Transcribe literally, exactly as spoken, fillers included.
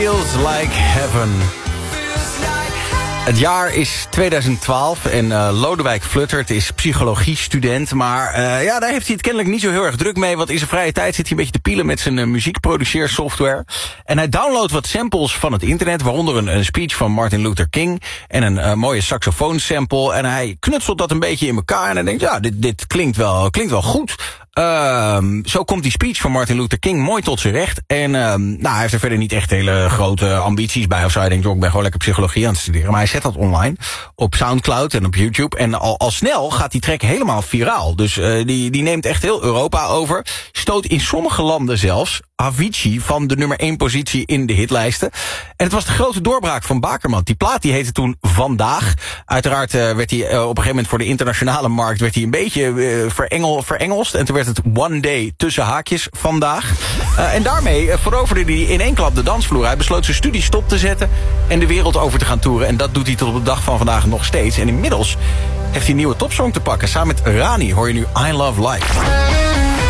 Feels Like Heaven. Het jaar is tweeduizend twaalf en uh, Lodewijk Fluttert is psychologiestudent. Maar uh, ja, daar heeft hij het kennelijk niet zo heel erg druk mee. Want in zijn vrije tijd zit hij een beetje te pielen met zijn uh, muziekproduceersoftware. En hij downloadt wat samples van het internet, waaronder een, een speech van Martin Luther King en een uh, mooie saxofoonsample. En hij knutselt dat een beetje in elkaar en hij denkt, ja, dit, dit klinkt, wel, klinkt wel goed. Uh, zo komt die speech van Martin Luther King mooi tot zijn recht. En uh, nou, hij heeft er verder niet echt hele grote ambities bij of zo. Hij denkt, joh, ik ben gewoon lekker psychologie aan het studeren. Maar hij zet dat online op Soundcloud en op YouTube. En al, al snel gaat die track helemaal viraal. Dus uh, die, die neemt echt heel Europa over. Stoot in sommige landen zelfs Avicii van de nummer één positie in de hitlijsten. En het was de grote doorbraak van Bakerman. Die plaat die heette toen Vandaag. Uiteraard uh, werd hij uh, op een gegeven moment voor de internationale markt werd hij een beetje uh, verengel, verengelst. En toen werd het One Day tussen haakjes Vandaag. Uh, en daarmee uh, veroverde hij in één klap de dansvloer. Hij besloot zijn studie stop te zetten en de wereld over te gaan toeren. En dat doet hij tot op de dag van vandaag nog steeds. En inmiddels heeft hij een nieuwe topsong te pakken. Samen met Rani hoor je nu I Love Life.